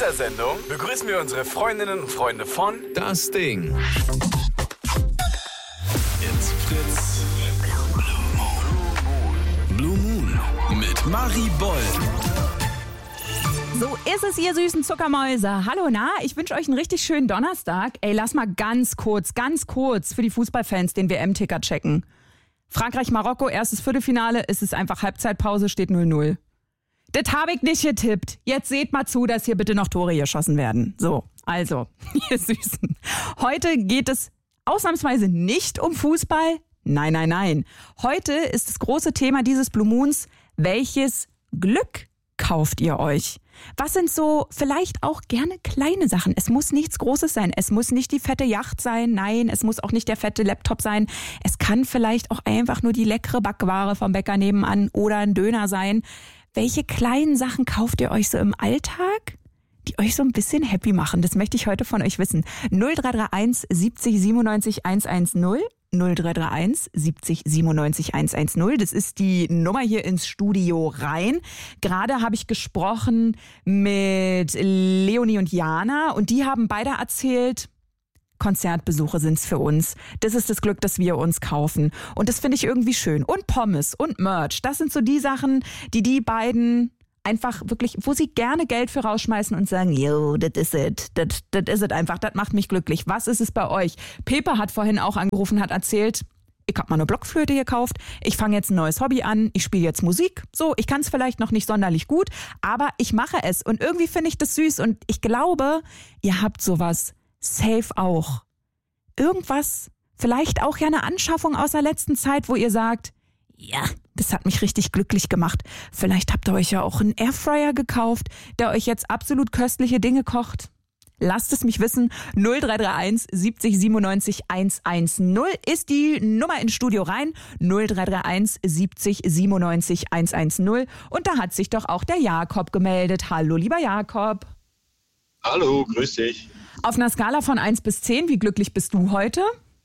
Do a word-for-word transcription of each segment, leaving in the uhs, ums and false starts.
dieser Sendung begrüßen wir unsere Freundinnen und Freunde von Das Ding. It's Fritz. Blue Moon mit Marie Boll. So ist es, ihr süßen Zuckermäuse. Hallo, na, ich wünsche euch einen richtig schönen Donnerstag. Ey, lass mal ganz kurz, ganz kurz für die Fußballfans den W M-Ticker checken. Frankreich-Marokko, erstes Viertelfinale, es ist einfach Halbzeitpause, steht null null. Das habe ich nicht getippt. Jetzt seht mal zu, dass hier bitte noch Tore geschossen werden. So, also, ihr Süßen. Heute geht es ausnahmsweise nicht um Fußball. Nein, nein, nein. Heute ist das große Thema dieses Blue Moons, welches Glück kauft ihr euch? Was sind so vielleicht auch gerne kleine Sachen? Es muss nichts Großes sein. Es muss nicht die fette Yacht sein. Nein, es muss auch nicht der fette Laptop sein. Es kann vielleicht auch einfach nur die leckere Backware vom Bäcker nebenan oder ein Döner sein. Welche kleinen Sachen kauft ihr euch so im Alltag, die euch so ein bisschen happy machen? Das möchte ich heute von euch wissen. null drei drei eins siebzig siebenundneunzig hundertzehn. null drei drei eins siebzig siebenundneunzig hundertzehn. Das ist die Nummer hier ins Studio rein. Gerade habe ich gesprochen mit Leonie und Jana und die haben beide erzählt, Konzertbesuche sind's für uns. Das ist das Glück, das wir uns kaufen. Und das finde ich irgendwie schön. Und Pommes und Merch. Das sind so die Sachen, die die beiden einfach wirklich, wo sie gerne Geld für rausschmeißen und sagen, yo, das is it. Das is it einfach. Das macht mich glücklich. Was ist es bei euch? Pepe hat vorhin auch angerufen, hat erzählt, ich habe mal eine Blockflöte gekauft. Ich fange jetzt ein neues Hobby an. Ich spiele jetzt Musik. So, ich kann es vielleicht noch nicht sonderlich gut, aber ich mache es. Und irgendwie finde ich das süß. Und ich glaube, ihr habt sowas safe auch. Irgendwas, vielleicht auch ja eine Anschaffung aus der letzten Zeit, wo ihr sagt, ja, das hat mich richtig glücklich gemacht. Vielleicht habt ihr euch ja auch einen Airfryer gekauft, der euch jetzt absolut köstliche Dinge kocht. Lasst es mich wissen. null drei drei eins siebzig siebenundneunzig hundertzehn ist die Nummer ins Studio rein. null drei drei eins siebzig siebenundneunzig hundertzehn. Und da hat sich doch auch der Jakob gemeldet. Hallo, lieber Jakob. Hallo, grüß dich. Auf einer Skala von eins bis zehn, wie glücklich bist du heute?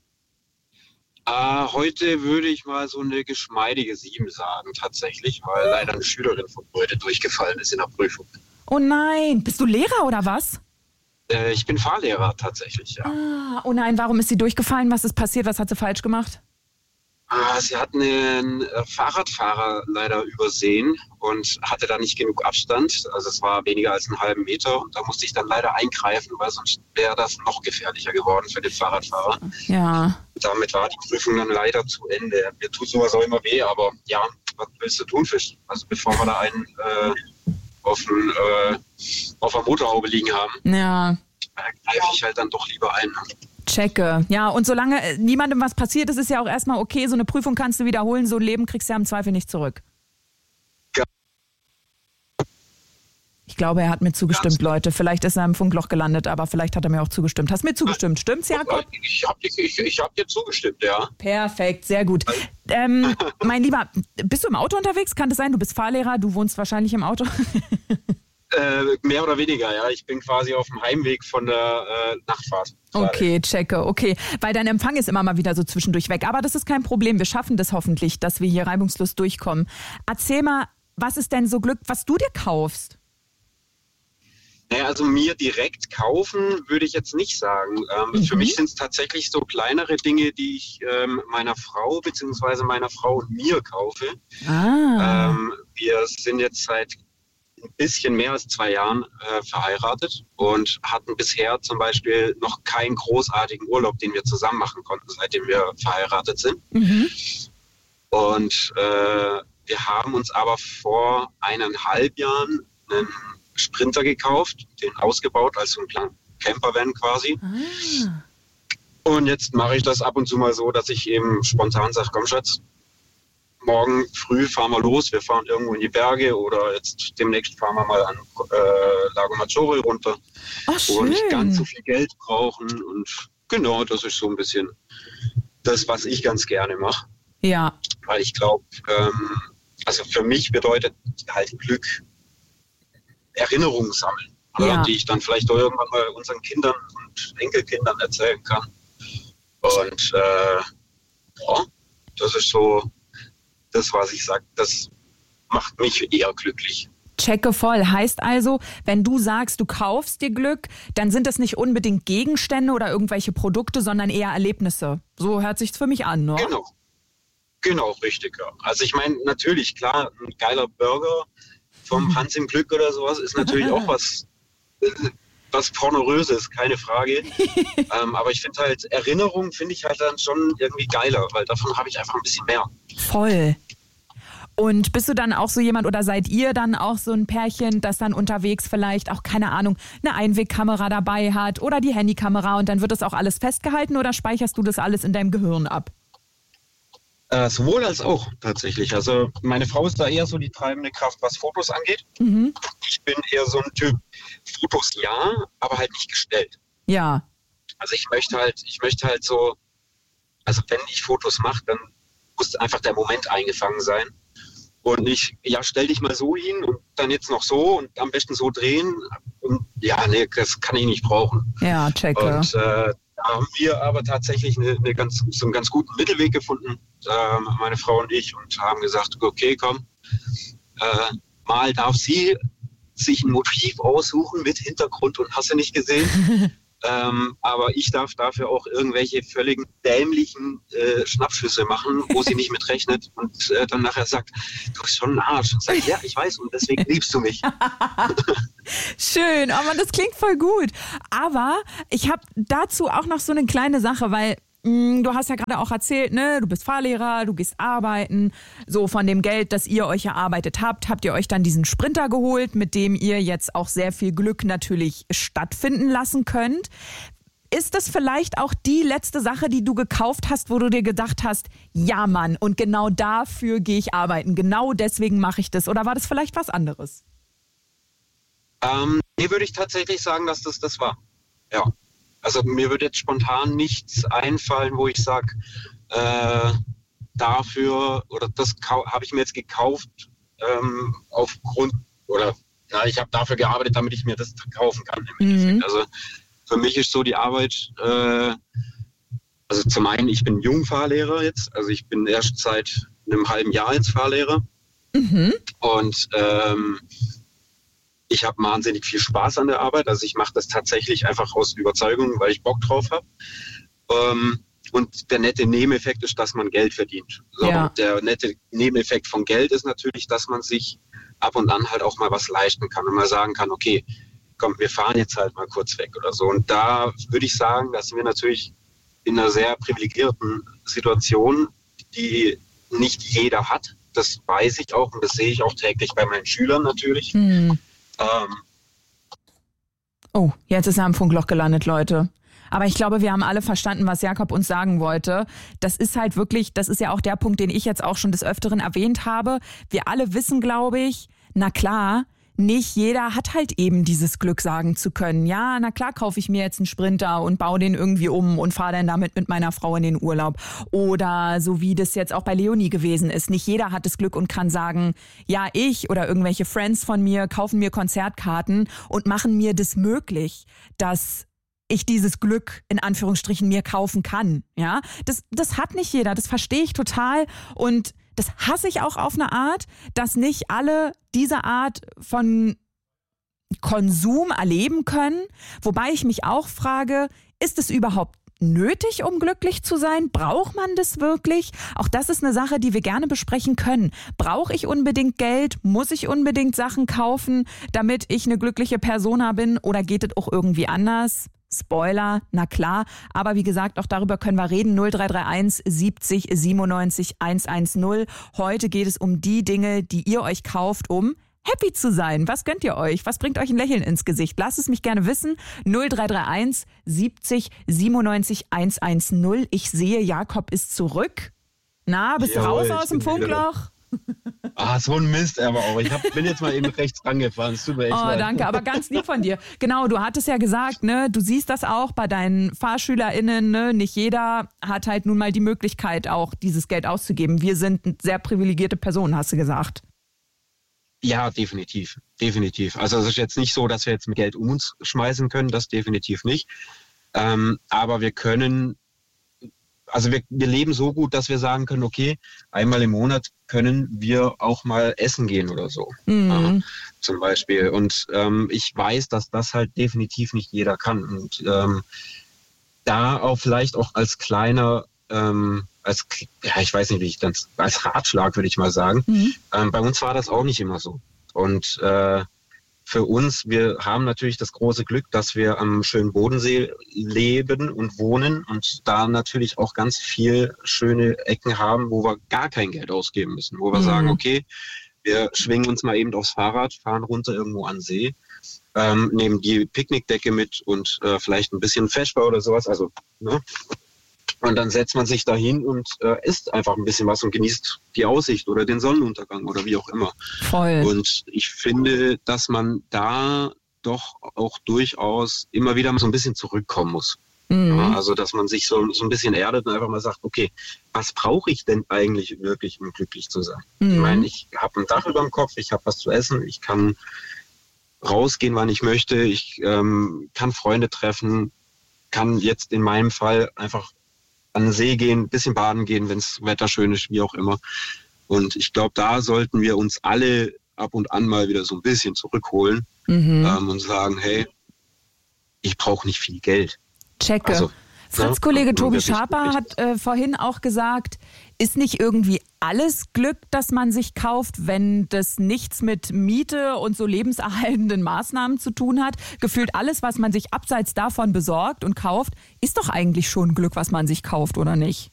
Äh, heute würde ich mal so eine geschmeidige sieben sagen, tatsächlich, weil leider eine Schülerin von heute durchgefallen ist in der Prüfung. Oh nein, bist du Lehrer oder was? Äh, ich bin Fahrlehrer tatsächlich, ja. Ah, oh nein, warum ist sie durchgefallen? Was ist passiert? Was hat sie falsch gemacht? Ah, sie hat einen äh, Fahrradfahrer leider übersehen und hatte da nicht genug Abstand. Also es war weniger als einen halben Meter und da musste ich dann leider eingreifen, weil sonst wäre das noch gefährlicher geworden für den Fahrradfahrer. Ja. Damit war die Prüfung dann leider zu Ende. Mir tut sowas auch immer weh, aber ja, was willst du tun, Fisch? Also bevor wir da einen äh, auf, den, äh, auf der Motorhaube liegen haben, Ja. greife ich halt dann doch lieber ein. Checke. Ja, und solange äh, niemandem was passiert ist, ist ja auch erstmal okay, so eine Prüfung kannst du wiederholen, so ein Leben kriegst du ja im Zweifel nicht zurück. Ja. Ich glaube, er hat mir zugestimmt, Leute. Vielleicht ist er im Funkloch gelandet, aber vielleicht hat er mir auch zugestimmt. Hast mir zugestimmt, stimmt's, Jakob? Ich habe dir, ich, ich hab dir zugestimmt, ja. Perfekt, sehr gut. Ähm, mein Lieber, bist du im Auto unterwegs? Kann das sein? Du bist Fahrlehrer, du wohnst wahrscheinlich im Auto. Äh, mehr oder weniger, ja. Ich bin quasi auf dem Heimweg von der äh, Nachtfahrt. Okay, checke, okay. Weil dein Empfang ist immer mal wieder so zwischendurch weg. Aber das ist kein Problem. Wir schaffen das hoffentlich, dass wir hier reibungslos durchkommen. Erzähl mal, was ist denn so Glück, was du dir kaufst? Naja, also mir direkt kaufen würde ich jetzt nicht sagen. Ähm, mhm. Für mich sind es tatsächlich so kleinere Dinge, die ich ähm, meiner Frau bzw. meiner Frau und mir kaufe. Ah. Ähm, wir sind jetzt seit ein bisschen mehr als zwei Jahren äh, verheiratet und hatten bisher zum Beispiel noch keinen großartigen Urlaub, den wir zusammen machen konnten, seitdem wir verheiratet sind. Mhm. Und äh, wir haben uns aber vor eineinhalb Jahren einen Sprinter gekauft, den ausgebaut als so ein kleiner Campervan quasi. Ah. Und jetzt mache ich das ab und zu mal so, dass ich eben spontan sage, komm Schatz, morgen früh fahren wir los, wir fahren irgendwo in die Berge oder jetzt demnächst fahren wir mal an äh, Lago Maggiore runter, oh, schön. Wo wir nicht ganz so viel Geld brauchen und genau, das ist so ein bisschen das, was ich ganz gerne mache. Ja. Weil ich glaube, ähm, also für mich bedeutet halt Glück Erinnerungen sammeln, ja. die ich dann vielleicht auch irgendwann mal unseren Kindern und Enkelkindern erzählen kann. Und äh, ja, das ist so das, was ich sage, das macht mich eher glücklich. Checke voll. Heißt also, wenn du sagst, du kaufst dir Glück, dann sind das nicht unbedingt Gegenstände oder irgendwelche Produkte, sondern eher Erlebnisse. So hört sich's für mich an, ne? Genau. Genau, richtig, ja. Also ich meine, natürlich, klar, ein geiler Burger vom Hans im Glück oder sowas ist natürlich auch was, was Pornoröses, keine Frage. ähm, aber ich finde halt, Erinnerungen finde ich halt dann schon irgendwie geiler, weil davon habe ich einfach ein bisschen mehr. Voll. Und bist du dann auch so jemand oder seid ihr dann auch so ein Pärchen, das dann unterwegs vielleicht auch, keine Ahnung, eine Einwegkamera dabei hat oder die Handykamera und dann wird das auch alles festgehalten oder speicherst du das alles in deinem Gehirn ab? Äh, sowohl als auch tatsächlich. Also meine Frau ist da eher so die treibende Kraft, was Fotos angeht. Mhm. Ich bin eher so ein Typ, Fotos ja, aber halt nicht gestellt. Ja. Also ich möchte halt, ich möchte halt so, also wenn ich Fotos mache, dann muss einfach der Moment eingefangen sein. Und nicht, ja, stell dich mal so hin und dann jetzt noch so und am besten so drehen. Und ja, nee, das kann ich nicht brauchen. Ja, checke. Und äh, da haben wir aber tatsächlich eine, eine ganz, so einen ganz guten Mittelweg gefunden, äh, meine Frau und ich, und haben gesagt, okay, komm, äh, mal darf sie sich ein Motiv aussuchen mit Hintergrund und hast du nicht gesehen. ähm, aber ich darf dafür auch irgendwelche völligen dämlichen äh, Schnappschüsse machen, wo sie nicht mit rechnet und äh, dann nachher sagt, du bist schon ein Arsch. Und sagt, ja, ich weiß und deswegen liebst du mich. Schön, aber das klingt voll gut. Aber ich habe dazu auch noch so eine kleine Sache, weil mh, du hast ja gerade auch erzählt, ne, du bist Fahrlehrer, du gehst arbeiten. So von dem Geld, das ihr euch erarbeitet habt, habt ihr euch dann diesen Sprinter geholt, mit dem ihr jetzt auch sehr viel Glück natürlich stattfinden lassen könnt. Ist das vielleicht auch die letzte Sache, die du gekauft hast, wo du dir gedacht hast, ja Mann, und genau dafür gehe ich arbeiten, genau deswegen mache ich das? Oder war das vielleicht was anderes? Ähm, nee, würde ich tatsächlich sagen, dass das das war. Ja. Also mir würde jetzt spontan nichts einfallen, wo ich sage, äh, dafür oder das habe ich mir jetzt gekauft ähm, aufgrund oder ja, ich habe dafür gearbeitet, damit ich mir das kaufen kann. Im Endeffekt. Mhm. Also für mich ist so die Arbeit, äh, also zum einen, ich bin Jungfahrlehrer jetzt, also ich bin erst seit einem halben Jahr jetzt Fahrlehrer mhm. und ähm, ich habe wahnsinnig viel Spaß an der Arbeit. Also ich mache das tatsächlich einfach aus Überzeugung, weil ich Bock drauf habe. Ähm, und der nette Nebeneffekt ist, dass man Geld verdient. So, ja. Der nette Nebeneffekt von Geld ist natürlich, dass man sich ab und an halt auch mal was leisten kann und mal sagen kann, okay, komm, wir fahren jetzt halt mal kurz weg oder so. Und da würde ich sagen, dass wir natürlich in einer sehr privilegierten Situation, die nicht jeder hat. Das weiß ich auch und das sehe ich auch täglich bei meinen Schülern natürlich. Hm. Ähm. Oh, jetzt ist er am Funkloch gelandet, Leute. Aber ich glaube, wir haben alle verstanden, was Jakob uns sagen wollte. Das ist halt wirklich, das ist ja auch der Punkt, den ich jetzt auch schon des Öfteren erwähnt habe. Wir alle wissen, glaube ich, na klar, nicht jeder hat halt eben dieses Glück sagen zu können. Ja, na klar kaufe ich mir jetzt einen Sprinter und baue den irgendwie um und fahre dann damit mit meiner Frau in den Urlaub. Oder so wie das jetzt auch bei Leonie gewesen ist. Nicht jeder hat das Glück und kann sagen, ja, ich oder irgendwelche Friends von mir kaufen mir Konzertkarten und machen mir das möglich, dass ich dieses Glück in Anführungsstrichen mir kaufen kann. Ja, das, das hat nicht jeder, das verstehe ich total und das hasse ich auch auf eine Art, dass nicht alle diese Art von Konsum erleben können. Wobei ich mich auch frage, ist es überhaupt nötig, um glücklich zu sein? Braucht man das wirklich? Auch das ist eine Sache, die wir gerne besprechen können. Brauche ich unbedingt Geld? Muss ich unbedingt Sachen kaufen, damit ich eine glückliche Persona bin? Oder geht es auch irgendwie anders? Spoiler, na klar. Aber wie gesagt, auch darüber können wir reden. null drei drei eins siebzig siebenundneunzig hundertzehn. Heute geht es um die Dinge, die ihr euch kauft, um happy zu sein. Was gönnt ihr euch? Was bringt euch ein Lächeln ins Gesicht? Lasst es mich gerne wissen. null drei drei eins siebzig siebenundneunzig hundertzehn. Ich sehe, Jakob ist zurück. Na, bist du raus aus dem Funkloch? Ah, so ein Mist aber auch. Ich hab, bin jetzt mal eben rechts rangefahren. Es tut mir echt oh, leid. Danke, aber ganz lieb von dir. Genau, du hattest ja gesagt, ne, du siehst das auch bei deinen FahrschülerInnen, ne, nicht jeder hat halt nun mal die Möglichkeit, auch dieses Geld auszugeben. Wir sind sehr privilegierte Personen, hast du gesagt. Ja, definitiv. Definitiv. Also es ist jetzt nicht so, dass wir jetzt mit Geld um uns schmeißen können, das definitiv nicht. Ähm, aber wir können also wir, wir leben so gut, dass wir sagen können, okay, einmal im Monat können wir auch mal essen gehen oder so, Mhm. ja, zum Beispiel. Und ähm, ich weiß, dass das halt definitiv nicht jeder kann. Und ähm, da auch vielleicht auch als kleiner, ähm, als, ja, ich weiß nicht, wie ich das, als Ratschlag würde ich mal sagen, Mhm. ähm, bei uns war das auch nicht immer so. Und äh, für uns, wir haben natürlich das große Glück, dass wir am schönen Bodensee leben und wohnen und da natürlich auch ganz viel schöne Ecken haben, wo wir gar kein Geld ausgeben müssen, wo wir Mhm. sagen, okay, wir schwingen uns mal eben aufs Fahrrad, fahren runter irgendwo an den See, ähm, nehmen die Picknickdecke mit und äh, vielleicht ein bisschen Feschbar oder sowas, also, ne? Und dann setzt man sich dahin und äh, isst einfach ein bisschen was und genießt die Aussicht oder den Sonnenuntergang oder wie auch immer. Voll. Und ich finde, dass man da doch auch durchaus immer wieder so ein bisschen zurückkommen muss. Mhm. Ja, also, dass man sich so, so ein bisschen erdet und einfach mal sagt, okay, was brauche ich denn eigentlich wirklich, um glücklich zu sein? Mhm. Ich meine, ich habe ein Dach über dem Kopf, ich habe was zu essen, ich kann rausgehen, wann ich möchte, ich ähm, kann Freunde treffen, kann jetzt in meinem Fall einfach an den See gehen, ein bisschen baden gehen, wenn das Wetter schön ist, wie auch immer. Und ich glaube, da sollten wir uns alle ab und an mal wieder so ein bisschen zurückholen Mhm. ähm, und sagen, hey, ich brauche nicht viel Geld. Checke. Also, Fritz-Kollege ja, Tobi wirklich, Schaper wirklich. hat äh, vorhin auch gesagt, ist nicht irgendwie alles Glück, das man sich kauft, wenn das nichts mit Miete und so lebenserhaltenden Maßnahmen zu tun hat? Gefühlt alles, was man sich abseits davon besorgt und kauft, ist doch eigentlich schon Glück, was man sich kauft, oder nicht?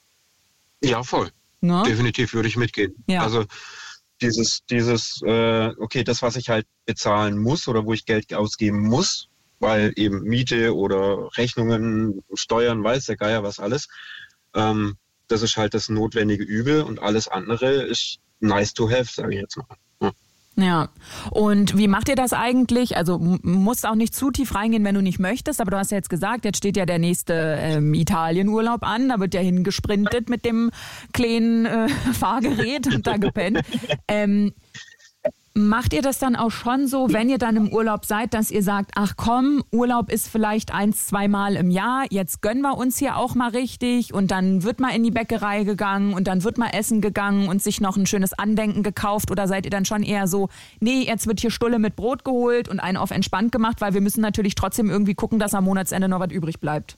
Ja, voll. Ne? Definitiv würde ich mitgehen. Ja. Also dieses, dieses, äh, okay, das, was ich halt bezahlen muss oder wo ich Geld ausgeben muss, weil eben Miete oder Rechnungen, Steuern, weiß der Geier was alles, ähm, das ist halt das notwendige Übel und alles andere ist nice to have, sage ich jetzt mal. Ja. Ja, und wie macht ihr das eigentlich? Also m- musst auch nicht zu tief reingehen, wenn du nicht möchtest, aber du hast ja jetzt gesagt, jetzt steht ja der nächste ähm, Italienurlaub an, da wird ja hingesprintet mit dem kleinen äh, Fahrgerät und da gepennt. Ähm, macht ihr das dann auch schon so, wenn ihr dann im Urlaub seid, dass ihr sagt, ach komm, Urlaub ist vielleicht ein, zweimal im Jahr, jetzt gönnen wir uns hier auch mal richtig und dann wird mal in die Bäckerei gegangen und dann wird mal essen gegangen und sich noch ein schönes Andenken gekauft, oder seid ihr dann schon eher so, nee, jetzt wird hier Stulle mit Brot geholt und einen auf entspannt gemacht, weil wir müssen natürlich trotzdem irgendwie gucken, dass am Monatsende noch was übrig bleibt?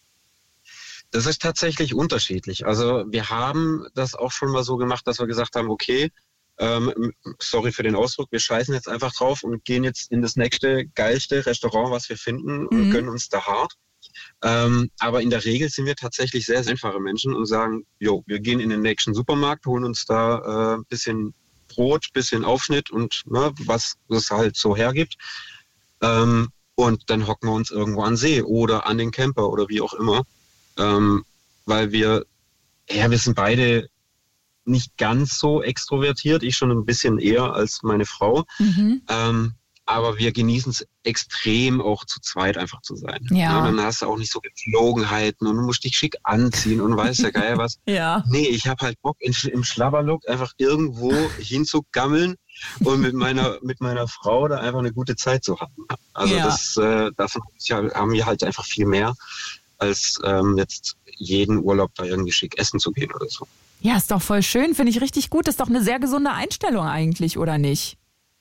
Das ist tatsächlich unterschiedlich. Also wir haben das auch schon mal so gemacht, dass wir gesagt haben, okay, ähm, sorry für den Ausdruck, wir scheißen jetzt einfach drauf und gehen jetzt in das nächste geilste Restaurant, was wir finden, und Mhm. gönnen uns da hart. Ähm, aber in der Regel sind wir tatsächlich sehr, sehr einfache Menschen und sagen, jo, wir gehen in den nächsten Supermarkt, holen uns da ein äh, bisschen Brot, bisschen Aufschnitt und ne, was es halt so hergibt. Ähm, und dann hocken wir uns irgendwo an den See oder an den Camper oder wie auch immer. Ähm, weil wir, ja, wir sind beide nicht ganz so extrovertiert, ich schon ein bisschen eher als meine Frau. Mhm. Ähm, aber wir genießen es extrem, auch zu zweit einfach zu sein. Ja. Dann hast du auch nicht so Gepflogenheiten und du musst dich schick anziehen und weiß der Geier was. Ja. Nee, ich habe halt Bock, in, im Schlabberlook einfach irgendwo hinzugammeln und mit meiner, mit meiner Frau da einfach eine gute Zeit zu haben. Also Ja. das, äh, davon haben wir halt einfach viel mehr, als ähm, jetzt jeden Urlaub da irgendwie schick essen zu gehen oder so. Ja, ist doch voll schön, finde ich richtig gut. Ist doch eine sehr gesunde Einstellung eigentlich, oder nicht?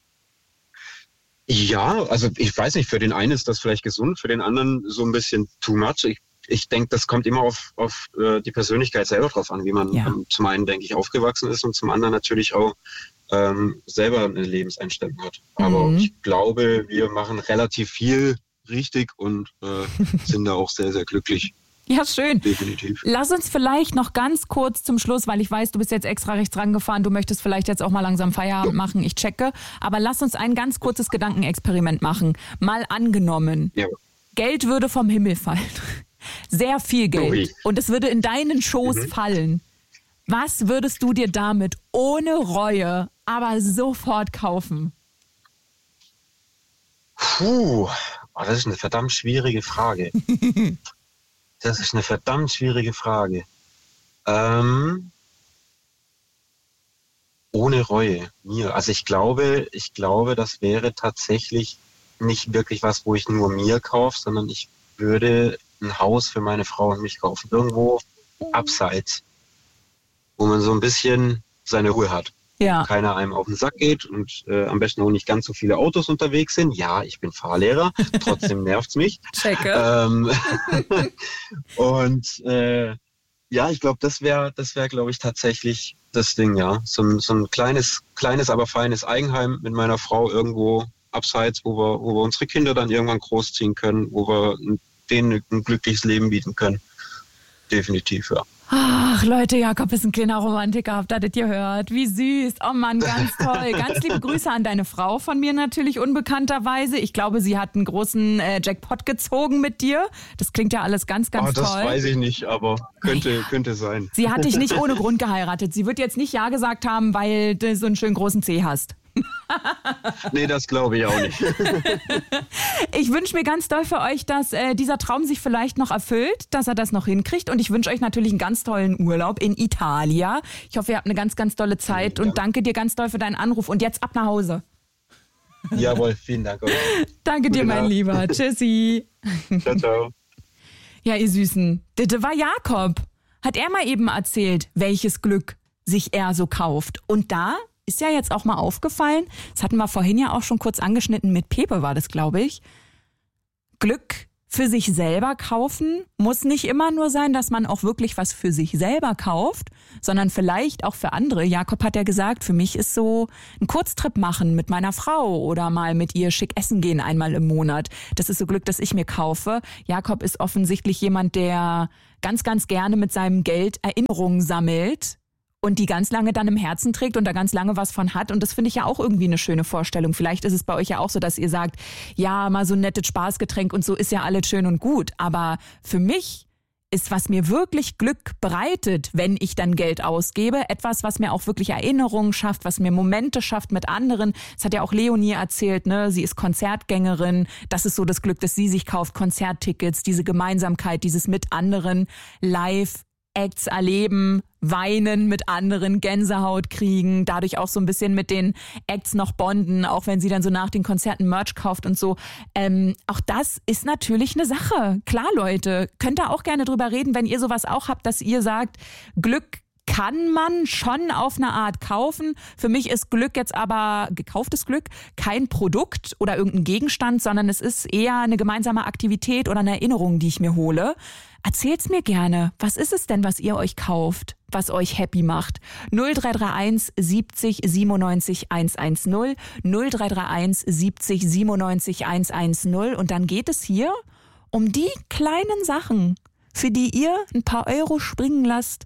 Ja, also ich weiß nicht, für den einen ist das vielleicht gesund, für den anderen so ein bisschen too much. Ich, ich denke, das kommt immer auf, auf äh, die Persönlichkeit selber drauf an, wie man Ja. ähm, zum einen, denke ich, aufgewachsen ist und zum anderen natürlich auch ähm, selber eine Lebenseinstellung hat. Aber Mhm. ich glaube, wir machen relativ viel richtig und äh, sind da auch sehr, sehr glücklich, Ja, schön. definitiv. Lass uns vielleicht noch ganz kurz zum Schluss, weil ich weiß, du bist jetzt extra rechts rangefahren, du möchtest vielleicht jetzt auch mal langsam Feierabend machen, ich checke, aber lass uns ein ganz kurzes Gedankenexperiment machen. Mal angenommen, Ja. Geld würde vom Himmel fallen. Sehr viel Geld. Ui. Und es würde in deinen Schoß Mhm. fallen. Was würdest du dir damit ohne Reue aber sofort kaufen? Puh, oh, das ist eine verdammt schwierige Frage. Das ist eine verdammt schwierige Frage. Ähm, ohne Reue, mir. Also ich glaube, ich glaube, das wäre tatsächlich nicht wirklich was, wo ich nur mir kaufe, sondern ich würde ein Haus für meine Frau und mich kaufen. Irgendwo abseits, wo man so ein bisschen seine Ruhe hat. Ja. Keiner einem auf den Sack geht und äh, am besten auch nicht ganz so viele Autos unterwegs sind. Ja, ich bin Fahrlehrer, trotzdem nervt's mich. Checke. Ähm, und äh, ja, ich glaube, das wäre, das wäre, glaube ich, tatsächlich das Ding, ja. So ein, so ein kleines, kleines, aber feines Eigenheim mit meiner Frau irgendwo abseits, wo wir, wo wir unsere Kinder dann irgendwann großziehen können, wo wir denen ein glückliches Leben bieten können. Definitiv, ja. Ach, Leute, Jakob ist ein kleiner Romantiker, habt ihr das gehört? Wie süß. Oh Mann, ganz toll. Ganz liebe Grüße an deine Frau von mir natürlich unbekannterweise. Ich glaube, sie hat einen großen äh, Jackpot gezogen mit dir. Das klingt ja alles ganz, ganz oh, das toll. Das weiß ich nicht, aber könnte, könnte sein. Sie hat dich nicht ohne Grund geheiratet. Sie wird jetzt nicht Ja gesagt haben, weil du so einen schönen großen C hast. Nee, das glaube ich auch nicht. Ich wünsche mir ganz doll für euch, dass äh, dieser Traum sich vielleicht noch erfüllt, dass er das noch hinkriegt. Und ich wünsche euch natürlich einen ganz tollen Urlaub in Italien. Ich hoffe, ihr habt eine ganz, ganz tolle Zeit und danke dir ganz doll für deinen Anruf. Und jetzt ab nach Hause. Jawohl, vielen Dank euch. Danke dir, mein Lieber. Tschüssi. Ciao, ciao. Ja, ihr Süßen. Das war Jakob. Hat er mal eben erzählt, welches Glück sich er so kauft. Und da ist ja jetzt auch mal aufgefallen, das hatten wir vorhin ja auch schon kurz angeschnitten, mit Pepe war das, glaube ich. Glück für sich selber kaufen muss nicht immer nur sein, dass man auch wirklich was für sich selber kauft, sondern vielleicht auch für andere. Jakob hat ja gesagt, für mich ist so ein Kurztrip machen mit meiner Frau oder mal mit ihr schick essen gehen einmal im Monat. Das ist so Glück, das ich mir kaufe. Jakob ist offensichtlich jemand, der ganz, ganz gerne mit seinem Geld Erinnerungen sammelt und die ganz lange dann im Herzen trägt und da ganz lange was von hat. Und das finde ich ja auch irgendwie eine schöne Vorstellung. Vielleicht ist es bei euch ja auch so, dass ihr sagt, ja, mal so ein nettes Spaßgetränk und so ist ja alles schön und gut. Aber für mich ist, was mir wirklich Glück bereitet, wenn ich dann Geld ausgebe, etwas, was mir auch wirklich Erinnerungen schafft, was mir Momente schafft mit anderen. Das hat ja auch Leonie erzählt, ne? Sie ist Konzertgängerin. Das ist so das Glück, das sie sich kauft. Konzerttickets, diese Gemeinsamkeit, dieses mit anderen live Acts erleben, weinen mit anderen, Gänsehaut kriegen, dadurch auch so ein bisschen mit den Acts noch bonden, auch wenn sie dann so nach den Konzerten Merch kauft und so. Ähm, auch das ist natürlich eine Sache. Klar, Leute, könnt ihr auch gerne drüber reden, wenn ihr sowas auch habt, dass ihr sagt, Glück kann man schon auf eine Art kaufen. Für mich ist Glück jetzt aber, gekauftes Glück, kein Produkt oder irgendein Gegenstand, sondern es ist eher eine gemeinsame Aktivität oder eine Erinnerung, die ich mir hole. Erzählt's mir gerne. Was ist es denn, was ihr euch kauft, was euch happy macht? null drei drei eins siebzig siebenundneunzig hundertzehn, null drei drei eins siebzig siebenundneunzig hundertzehn und dann geht es hier um die kleinen Sachen, für die ihr ein paar Euro springen lasst,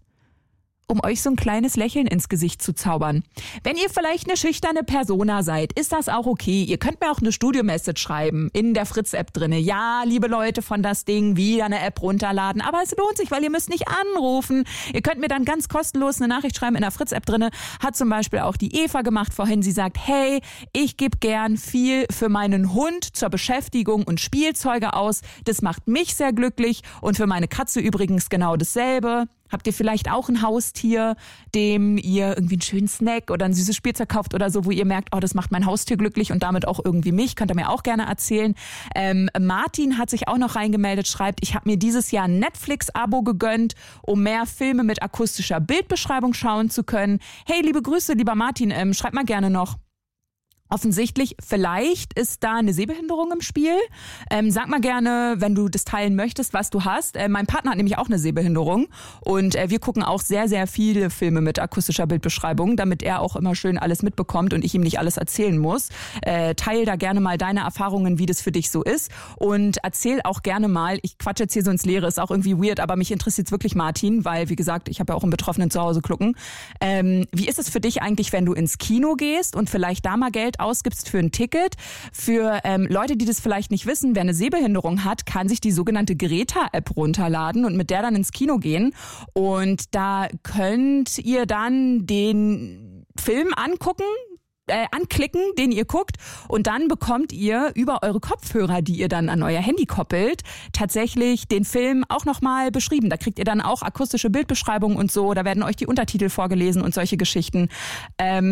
um euch so ein kleines Lächeln ins Gesicht zu zaubern. Wenn ihr vielleicht eine schüchterne Persona seid, ist das auch okay. Ihr könnt mir auch eine Studio-Message schreiben in der Fritz-App drinne. Ja, liebe Leute von das Ding, wieder eine App runterladen. Aber es lohnt sich, weil ihr müsst nicht anrufen. Ihr könnt mir dann ganz kostenlos eine Nachricht schreiben in der Fritz-App drinne. Hat zum Beispiel auch die Eva gemacht vorhin. Sie sagt, hey, ich gebe gern viel für meinen Hund zur Beschäftigung und Spielzeuge aus. Das macht mich sehr glücklich und für meine Katze übrigens genau dasselbe. Habt ihr vielleicht auch ein Haustier, dem ihr irgendwie einen schönen Snack oder ein süßes Spielzeug kauft oder so, wo ihr merkt, oh, das macht mein Haustier glücklich und damit auch irgendwie mich? Könnt ihr mir auch gerne erzählen. Ähm, Martin hat sich auch noch reingemeldet, schreibt, ich habe mir dieses Jahr ein Netflix-Abo gegönnt, um mehr Filme mit akustischer Bildbeschreibung schauen zu können. Hey, liebe Grüße, lieber Martin, ähm, schreibt mal gerne noch. Offensichtlich, vielleicht ist da eine Sehbehinderung im Spiel. Ähm, sag mal gerne, wenn du das teilen möchtest, was du hast. Äh, mein Partner hat nämlich auch eine Sehbehinderung und äh, wir gucken auch sehr, sehr viele Filme mit akustischer Bildbeschreibung, damit er auch immer schön alles mitbekommt und ich ihm nicht alles erzählen muss. Äh, teil da gerne mal deine Erfahrungen, wie das für dich so ist und erzähl auch gerne mal, ich quatsch jetzt hier so ins Leere, ist auch irgendwie weird, aber mich interessiert wirklich, Martin, weil, wie gesagt, ich habe ja auch einen Betroffenen zu Hause klucken. Ähm, wie ist es für dich eigentlich, wenn du ins Kino gehst und vielleicht da mal Geld ausgibst für ein Ticket? Für ähm, Leute, die das vielleicht nicht wissen, wer eine Sehbehinderung hat, kann sich die sogenannte Greta-App runterladen und mit der dann ins Kino gehen. Und da könnt ihr dann den Film angucken, Äh, anklicken, den ihr guckt und dann bekommt ihr über eure Kopfhörer, die ihr dann an euer Handy koppelt, tatsächlich den Film auch nochmal beschrieben. Da kriegt ihr dann auch akustische Bildbeschreibungen und so, da werden euch die Untertitel vorgelesen und solche Geschichten. Ähm,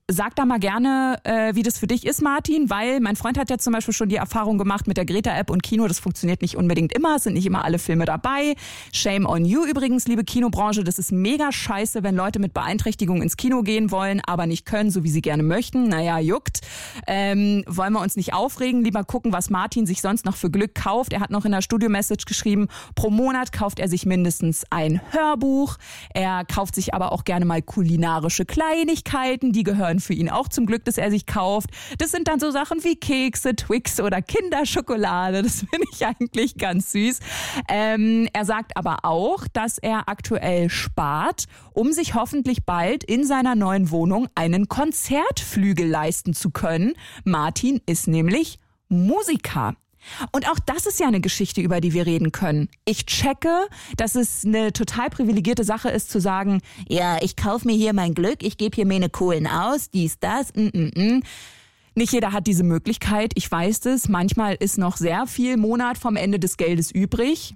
sag da mal gerne, äh, wie das für dich ist, Martin, weil mein Freund hat ja zum Beispiel schon die Erfahrung gemacht mit der Greta-App und Kino. Das funktioniert nicht unbedingt immer, es sind nicht immer alle Filme dabei. Shame on you übrigens, liebe Kinobranche. Das ist mega scheiße, wenn Leute mit Beeinträchtigung ins Kino gehen wollen, aber nicht können, so wie sie gerne möchten. Naja, juckt. Ähm, wollen wir uns nicht aufregen, lieber gucken, was Martin sich sonst noch für Glück kauft. Er hat noch in der Studio-Message geschrieben, pro Monat kauft er sich mindestens ein Hörbuch. Er kauft sich aber auch gerne mal kulinarische Kleinigkeiten, die gehören für ihn auch zum Glück, dass er sich kauft. Das sind dann so Sachen wie Kekse, Twix oder Kinderschokolade. Das finde ich eigentlich ganz süß. Ähm, er sagt aber auch, dass er aktuell spart, um sich hoffentlich bald in seiner neuen Wohnung einen Konzertflügel leisten zu können. Martin ist nämlich Musiker. Und auch das ist ja eine Geschichte, über die wir reden können. Ich checke, dass es eine total privilegierte Sache ist, zu sagen, ja, ich kaufe mir hier mein Glück, ich gebe hier meine Kohlen aus, dies, das, mm, mm, mm. Nicht jeder hat diese Möglichkeit, ich weiß es. Manchmal ist noch sehr viel Monat vom Ende des Geldes übrig.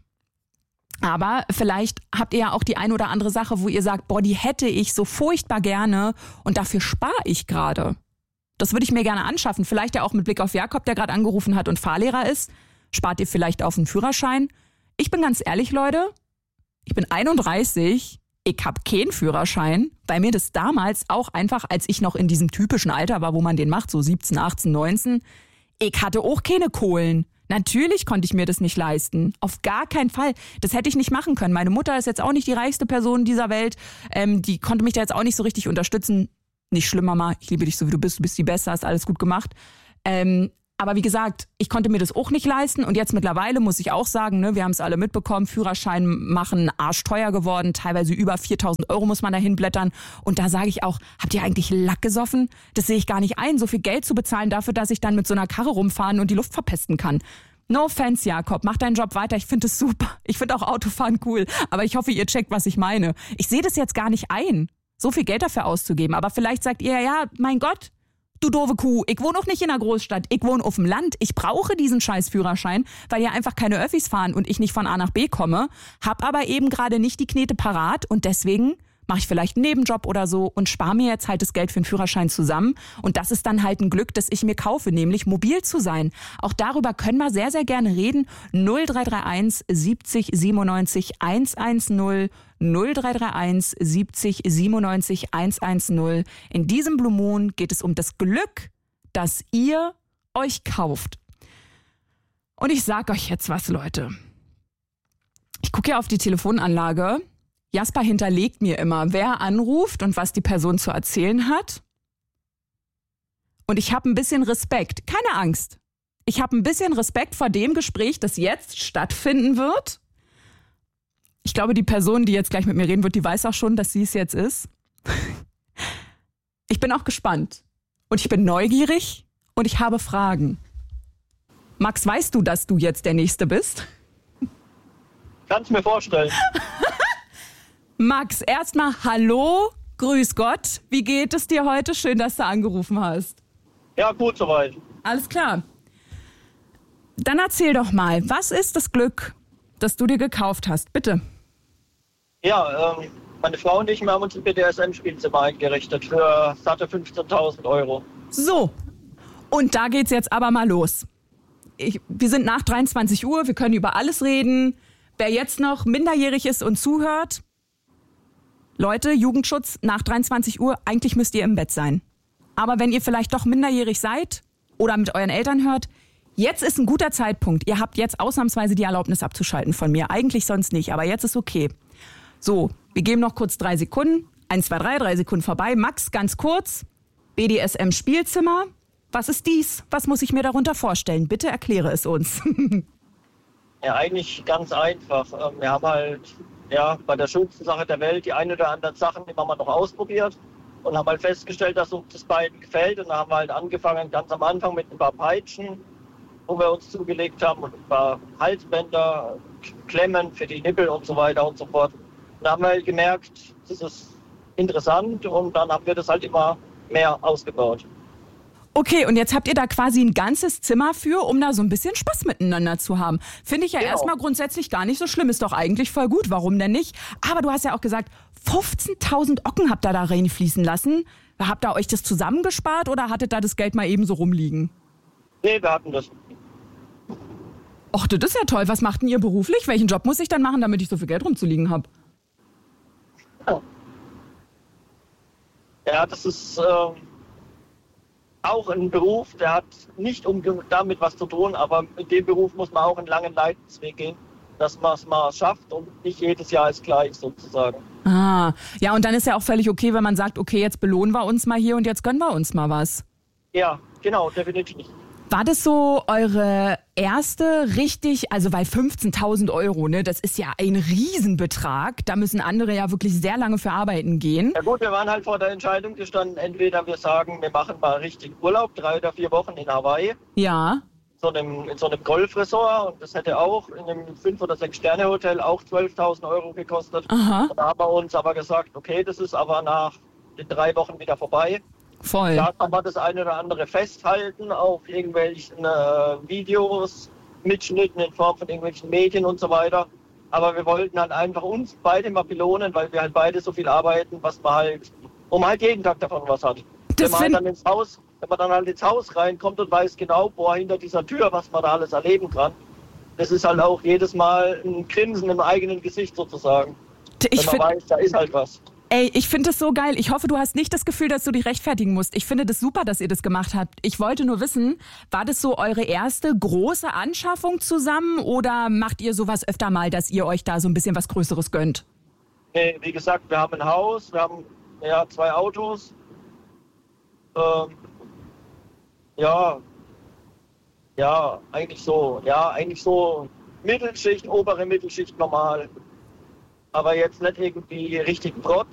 Aber vielleicht habt ihr ja auch die ein oder andere Sache, wo ihr sagt, boah, die hätte ich so furchtbar gerne und dafür spare ich gerade. Das würde ich mir gerne anschaffen. Vielleicht ja auch mit Blick auf Jakob, der gerade angerufen hat und Fahrlehrer ist. Spart ihr vielleicht auf einen Führerschein? Ich bin ganz ehrlich, Leute, ich bin einunddreißig, ich habe keinen Führerschein, weil mir das damals auch einfach, als ich noch in diesem typischen Alter war, wo man den macht, so siebzehn, achtzehn, neunzehn, ich hatte auch keine Kohlen. Natürlich konnte ich mir das nicht leisten. Auf gar keinen Fall. Das hätte ich nicht machen können. Meine Mutter ist jetzt auch nicht die reichste Person dieser Welt. Ähm, die konnte mich da jetzt auch nicht so richtig unterstützen. Nicht schlimm, Mama, ich liebe dich so, wie du bist, du bist die Beste, hast alles gut gemacht. Ähm, aber wie gesagt, ich konnte mir das auch nicht leisten und jetzt mittlerweile muss ich auch sagen, ne, wir haben es alle mitbekommen, Führerschein machen arschteuer geworden, teilweise über viertausend Euro muss man da hinblättern und da sage ich auch, habt ihr eigentlich Lack gesoffen? Das sehe ich gar nicht ein, so viel Geld zu bezahlen dafür, dass ich dann mit so einer Karre rumfahren und die Luft verpesten kann. No offense, Jakob, mach deinen Job weiter, ich finde es super. Ich finde auch Autofahren cool, aber ich hoffe, ihr checkt, was ich meine. Ich sehe das jetzt gar nicht ein, so viel Geld dafür auszugeben. Aber vielleicht sagt ihr, ja, mein Gott, du doofe Kuh, ich wohne auch nicht in einer Großstadt, ich wohne auf dem Land, ich brauche diesen scheiß Führerschein, weil hier einfach keine Öffis fahren und ich nicht von A nach B komme, hab aber eben gerade nicht die Knete parat und deswegen mache ich vielleicht einen Nebenjob oder so und spare mir jetzt halt das Geld für den Führerschein zusammen. Und das ist dann halt ein Glück, das ich mir kaufe, nämlich mobil zu sein. Auch darüber können wir sehr, sehr gerne reden. null drei drei eins siebzig siebenundneunzig hundertzehn, null drei drei eins siebzig siebenundneunzig hundertzehn. In diesem Blue Moon geht es um das Glück, das ihr euch kauft. Und ich sag euch jetzt was, Leute. Ich gucke ja auf die Telefonanlage. Jasper hinterlegt mir immer, wer anruft und was die Person zu erzählen hat. Und ich habe ein bisschen Respekt, keine Angst. Ich habe ein bisschen Respekt vor dem Gespräch, das jetzt stattfinden wird. Ich glaube, die Person, die jetzt gleich mit mir reden wird, die weiß auch schon, dass sie es jetzt ist. Ich bin auch gespannt. Und ich bin neugierig und ich habe Fragen. Max, weißt du, dass du jetzt der Nächste bist? Kannst mir vorstellen. Max, erstmal hallo, grüß Gott. Wie geht es dir heute? Schön, dass du angerufen hast. Ja, gut soweit. Alles klar. Dann erzähl doch mal, was ist das Glück, das du dir gekauft hast? Bitte. Ja, ähm, meine Frau und ich wir haben uns ein B D S M-Spielzimmer eingerichtet für satte fünfzehntausend Euro. So, und da geht's jetzt aber mal los. Ich, wir sind nach dreiundzwanzig Uhr, wir können über alles reden. Wer jetzt noch minderjährig ist und zuhört, Leute, Jugendschutz nach dreiundzwanzig Uhr, eigentlich müsst ihr im Bett sein. Aber wenn ihr vielleicht doch minderjährig seid oder mit euren Eltern hört, jetzt ist ein guter Zeitpunkt. Ihr habt jetzt ausnahmsweise die Erlaubnis abzuschalten von mir. Eigentlich sonst nicht, aber jetzt ist okay. So, wir geben noch kurz drei Sekunden. Eins, zwei, drei, drei Sekunden vorbei. Max, ganz kurz. B D S M-Spielzimmer. Was ist dies? Was muss ich mir darunter vorstellen? Bitte erkläre es uns. Ja, eigentlich ganz einfach. Wir haben halt ja, bei der schönsten Sache der Welt die ein oder anderen Sachen immer mal noch ausprobiert und haben halt festgestellt, dass uns das beiden gefällt. Und dann haben wir halt angefangen, ganz am Anfang mit ein paar Peitschen, wo wir uns zugelegt haben und ein paar Halsbänder, Klemmen für die Nippel und so weiter und so fort. Und da haben wir halt gemerkt, das ist interessant und dann haben wir das halt immer mehr ausgebaut. Okay, und jetzt habt ihr da quasi ein ganzes Zimmer für, um da so ein bisschen Spaß miteinander zu haben. Finde ich ja genau. Erstmal grundsätzlich gar nicht so schlimm. Ist doch eigentlich voll gut. Warum denn nicht? Aber du hast ja auch gesagt, fünfzehntausend Ocken habt ihr da reinfließen lassen. habt ihr euch das zusammengespart oder hattet da das Geld mal eben so rumliegen? Nee, wir hatten das. Och, das ist ja toll. Was macht denn ihr beruflich? Welchen Job muss ich dann machen, damit ich so viel Geld rumzuliegen habe? Ja, ja das ist äh, auch ein Beruf, der hat nicht um damit was zu tun, aber in dem Beruf muss man auch einen langen Leidensweg gehen, dass man es mal schafft und nicht jedes Jahr ist gleich sozusagen. Ah, ja, und dann ist ja auch völlig okay, wenn man sagt, okay, jetzt belohnen wir uns mal hier und jetzt gönnen wir uns mal was. Ja, genau, definitiv. War das so eure erste richtig, also weil fünfzehntausend Euro, ne, das ist ja ein Riesenbetrag, da müssen andere ja wirklich sehr lange für arbeiten gehen. Ja gut, wir waren halt vor der Entscheidung gestanden, entweder wir sagen, wir machen mal richtig Urlaub, drei oder vier Wochen in Hawaii. Ja. So einem, in so einem Golfresort und das hätte auch in einem fünf- oder sechs Sterne Hotel auch zwölftausend Euro gekostet. Aha. Und da haben wir uns aber gesagt, okay, das ist aber nach den drei Wochen wieder vorbei. Voll. Da kann man das eine oder andere festhalten auf irgendwelchen äh, Videos, Mitschnitten in Form von irgendwelchen Medien und so weiter. Aber wir wollten halt einfach uns beide mal belohnen, weil wir halt beide so viel arbeiten, was man halt, wo man halt jeden Tag davon was hat. Das Wenn man, find- halt dann ins Haus, wenn man dann halt ins Haus reinkommt und weiß genau, boah, hinter dieser Tür, was man da alles erleben kann, das ist halt auch jedes Mal ein Grinsen im eigenen Gesicht sozusagen. Ich wenn man find- weiß, da ist halt was. Ey, ich finde das so geil. Ich hoffe, du hast nicht das Gefühl, dass du dich rechtfertigen musst. Ich finde das super, dass ihr das gemacht habt. Ich wollte nur wissen, war das so eure erste große Anschaffung zusammen oder macht ihr sowas öfter mal, dass ihr euch da so ein bisschen was Größeres gönnt? Nee, wie gesagt, wir haben ein Haus, wir haben ja, zwei Autos. Ähm, ja, ja, eigentlich so, ja, eigentlich so Mittelschicht, obere Mittelschicht normal. Aber jetzt nicht irgendwie richtig Protz,